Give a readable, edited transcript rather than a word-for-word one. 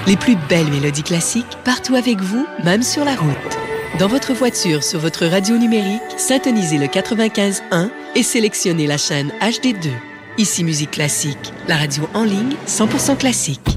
Les plus belles mélodies classiques partout avec vous, même sur la route. Dans votre voiture, sur votre radio numérique, syntonisez le 95.1 et sélectionnez la chaîne HD2. Ici Musique Classique, la radio en ligne 100% classique.